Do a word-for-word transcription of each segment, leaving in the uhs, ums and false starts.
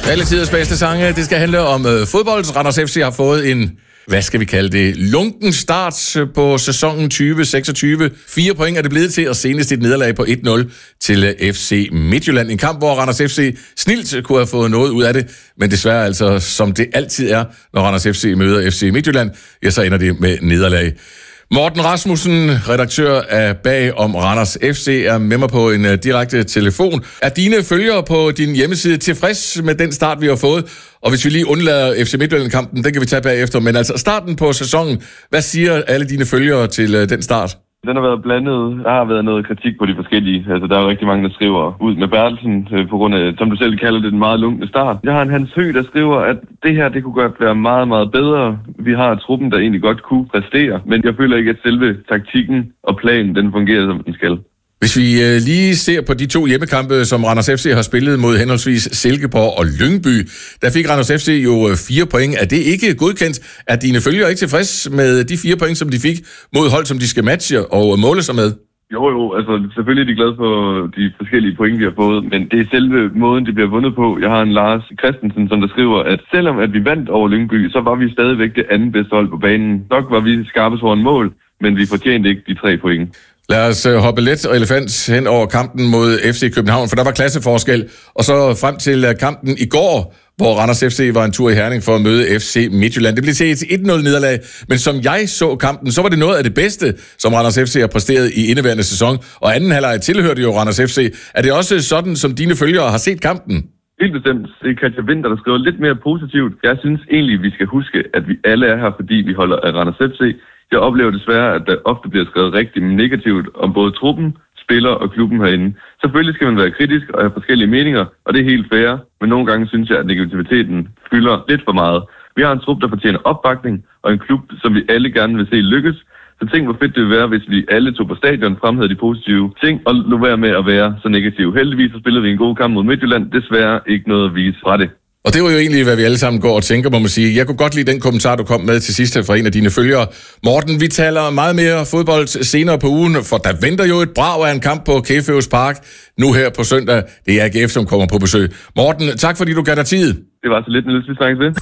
Alle tiders bedste sange, det skal handle om øh, fodbold. Randers F C har fået en, hvad skal vi kalde det, lunken start på sæsonen tyve seksogtyve. Fire point er det blevet til, og senest et nederlag på et nul til øh, F C Midtjylland. En kamp, hvor Randers F C snilt kunne have fået noget ud af det, men desværre altså, som det altid er, når Randers F C møder F C Midtjylland, ja, så ender det med nederlag. Morten Rasmussen, redaktør af Bag om Randers F C, er med mig på en uh, direkte telefon. Er dine følgere på din hjemmeside tilfreds med den start, vi har fået? Og hvis vi lige undlader F C Midtjylland-kampen, den kan vi tage bagefter. Men altså starten på sæsonen, hvad siger alle dine følgere til uh, den start? Den har været blandet. Der har været noget kritik på de forskellige. Altså, der er jo rigtig mange, der skriver ud med Bertelsen, øh, på grund af, som du selv kalder det, den meget lunkne start. Jeg har en Hans Høgh, der skriver, at det her, det kunne godt være meget, meget bedre. Vi har truppen, der egentlig godt kunne præstere, men jeg føler ikke, at selve taktikken og planen, den fungerer, som den skal. Hvis vi øh, lige ser på de to hjemmekampe, som Randers F C har spillet mod henholdsvis Silkeborg og Lyngby, der fik Randers F C jo fire point. Er det ikke godkendt? Er dine følgere ikke tilfreds med de fire point, som de fik mod hold, som de skal matche og måle sig med? Jo, jo, altså selvfølgelig er de glade for de forskellige point, vi har fået, men det er selve måden, det bliver vundet på. Jeg har en Lars Christensen, som der skriver, at selvom at vi vandt over Lyngby, så var vi stadigvæk det anden bedste hold på banen. Nok var vi skarpest foran mål, men vi fortjente ikke de tre point. Lad os hoppe let og elefant hen over kampen mod F C København, for der var klasseforskel. Og så frem til kampen i går, hvor Randers F C var en tur i Herning for at møde F C Midtjylland. Det blev til et et nul nederlag, men som jeg så kampen, så var det noget af det bedste, som Randers F C har præsteret i indeværende sæson. Og anden halvleg tilhørte jo Randers F C. Er det også sådan, som dine følgere har set kampen? Helt bestemt. Det er Katja Winter, der skriver lidt mere positivt. Jeg synes egentlig, vi skal huske, at vi alle er her, fordi vi holder af Randers F C. Jeg oplever desværre, at der ofte bliver skrevet rigtig negativt om både truppen, spiller og klubben herinde. Selvfølgelig skal man være kritisk og have forskellige meninger, og det er helt fair, men nogle gange synes jeg, at negativiteten fylder lidt for meget. Vi har en trup, der fortjener opbakning, og en klub, som vi alle gerne vil se lykkes. Så tænk, hvor fedt det ville være, hvis vi alle tog på stadion, fremhævede de positive ting, og lå være med at være så negative. Heldigvis så spillede vi en god kamp mod Midtjylland, desværre ikke noget at vise fra det. Og det var jo egentlig, hvad vi alle sammen går og tænker, må man sige. Jeg kunne godt lide den kommentar, du kom med til sidst her fra en af dine følgere. Morten, vi taler meget mere fodbold senere på ugen, for der venter jo et brag af en kamp på Kæføs Park nu her på søndag. Det er A G F, som kommer på besøg. Morten, tak fordi du gav dig tid. Det var så lidt, når vi snakkes ved.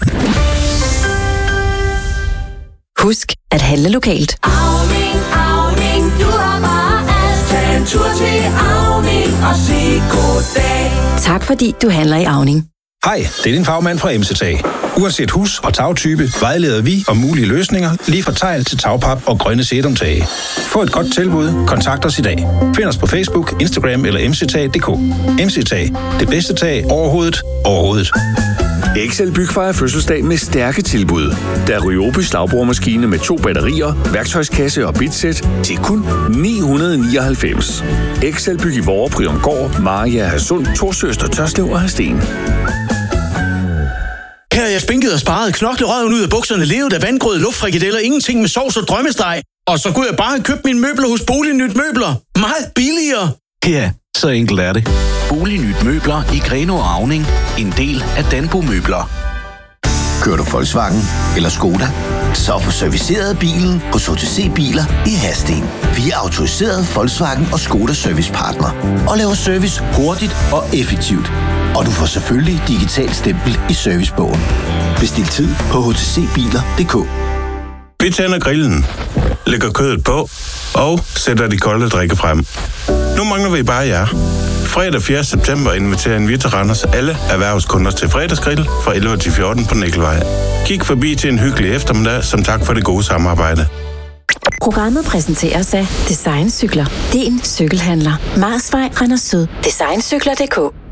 Husk at handle lokalt. Auning, Auning, du har bare alt. Tag en tur til Auning og sig goddag. Tak fordi du handler i Auning. Hej, det er din fagmand fra M C T A. Uanset hus- og tagtype, vejleder vi om mulige løsninger, lige fra tegl til tagpap og grønne sætumtage. Få et godt tilbud, kontakt os i dag. Find os på Facebook, Instagram eller m c t a punktum d k. M C T A, det bedste tag overhovedet, overhovedet. Excel Bygfejrer fødselsdag med stærke tilbud. Der er Ryobi slagboremaskine med to batterier, værktøjskasse og bitsæt til kun ni hundrede nioghalvfems. Excel Byg i Vorre, Priomgård, Maria, Hadsund, Torsøster, Tørslev og Hadsten. Her er jeg spinket og sparet, knoklet røven ud af bukserne, levet af vandgrød, luftfrikadeller, ingenting med sovs og drømmesteg. Og så kunne jeg bare have købt mine møbler hos Bolignyt Møbler. Meget billigere. Ja, så enkelt er det. Bolignyt Møbler i Grenaa og Auning. En del af Danbo Møbler. Kører du Volkswagen eller Skoda? Så få serviceret bilen hos H T C Biler i Hadsten. Vi er autoriseret Volkswagen og Skoda servicepartner og laver service hurtigt og effektivt. Og du får selvfølgelig digital stempel i servicebogen. Bestil tid på h t c biler punktum d k. Vi tænder grillen, lægger kødet på og sætter de kolde drikke frem. Nu mangler vi bare jer. Fredag fjerde september inviterer vi til Randers alle erhvervskunder til fredagsgrill fra elleve til fjorten på Nikkelvej. Kig forbi til en hyggelig eftermiddag som tak for det gode samarbejde. Programmet præsenteres af Design Cykler. Din cykelhandler. Marsvej, Randers Syd. Design Cykler punktum d k.